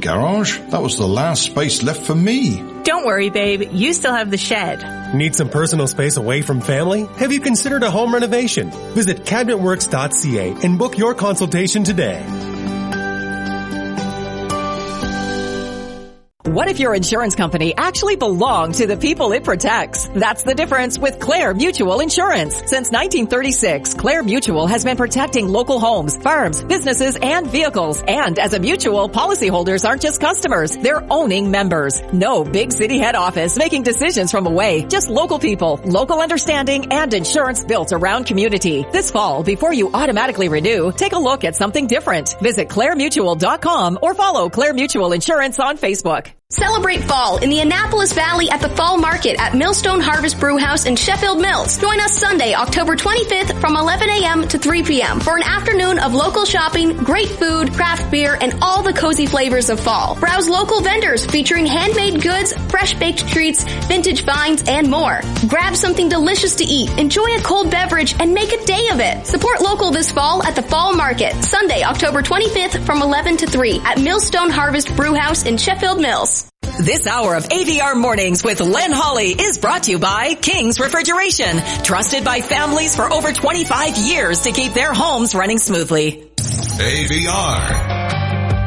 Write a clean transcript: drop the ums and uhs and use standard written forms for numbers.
garage. That was the last space left for me. Don't worry, babe. You still have the shed. Need some personal space away from family? Have you considered a home renovation? Visit cabinetworks.ca and book your consultation today. What if your insurance company actually belonged to the people it protects? That's the difference with Claire Mutual Insurance. Since 1936, Claire Mutual has been protecting local homes, farms, businesses, and vehicles. And as a mutual, policyholders aren't just customers, they're owning members. No big city head office making decisions from away. Just local people, local understanding, and insurance built around community. This fall, before you automatically renew, take a look at something different. Visit ClaireMutual.com or follow Claire Mutual Insurance on Facebook. Celebrate fall in the Annapolis Valley at the Fall Market at Millstone Harvest Brewhouse in Sheffield Mills. Join us Sunday, October 25th from 11 a.m. to 3 p.m. for an afternoon of local shopping, great food, craft beer, and all the cozy flavors of fall. Browse local vendors featuring handmade goods, fresh baked treats, vintage finds, and more. Grab something delicious to eat, enjoy a cold beverage, and make a day of it. Support local this fall at the Fall Market, Sunday, October 25th from 11 to 3 at Millstone Harvest Brewhouse in Sheffield Mills. This hour of AVR Mornings with Len Hawley is brought to you by King's Refrigeration, trusted by families for over 25 years to keep their homes running smoothly. AVR.